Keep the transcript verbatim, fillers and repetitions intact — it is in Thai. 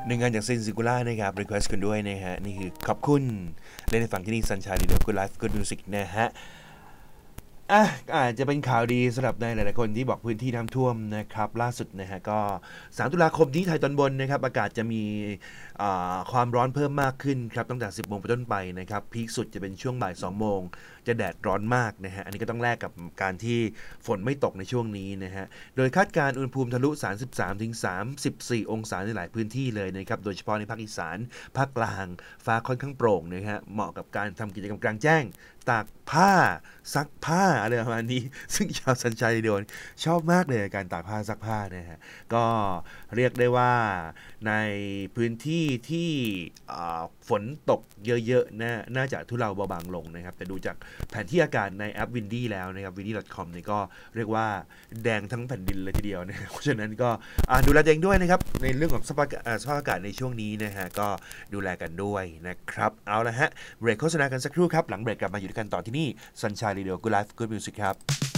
หนึ่งงานจากเซนซิคูล่านะครับรีเควสต์กันด้วยนะฮะนี่คือขอบคุณเล่นในฝั่งที่นี่ซันชายดีเดียวกูไลฟ์กูมิวสิกนะฮะอ่ะอาจจะเป็นข่าวดีสำหรับในหลายๆคนที่บอกพื้นที่น้ำท่วมนะครับล่าสุดนะฮะก็สามตุลาคมนี้ไทยตอนบนนะครับอากาศจะมีความร้อนเพิ่มมากขึ้นครับตั้งแต่สิบโมงเป็นต้นไปนะครับพีคสุดจะเป็นช่วงบ่ายสองโมงจะแดดร้อนมากนะฮะอันนี้ก็ต้องแลกกับการที่ฝนไม่ตกในช่วงนี้นะฮะโดยคาดการณ์อุณหภูมิทะลุสามสิบสามถึงสามสิบสี่องศาในหลายพื้นที่เลยนะครับโดยเฉพาะในภาคอีสานภาคกลางฟ้าค่อนข้างโปร่งนะฮะเหมาะกับการทำกิจกรรมกลางแจ้งตากผ้าซักผ้าอะไรประมาณนี้ซึ่งชาวสัญชัยเดียวชอบมากเลยการตากผ้าซักผ้านะฮะก็เรียกได้ว่าในพื้นที่ที่ฝนตกเยอะๆน่าน่าจะทุเลาเบาบางลงนะครับแต่ดูจากแผนที่อากาศในแอป Windy แล้วนะครับ windy ดอท คอม นี่ก็เรียกว่าแดงทั้งแผ่นดินเลยทีเดียวนะเพราะฉะนั้นก็ดูแลตัวเองด้วยนะครับในเรื่องของสภาพสภาพอากาศในช่วงนี้นะฮะก็ดูแลกันด้วยนะครับเอาละฮะเบรกโฆษณากันสักครู่ครับหลังเบรกกลับมาอยู่ด้วยกันต่อที่นี่ Sunshine Radio Good Life Good Music ครับ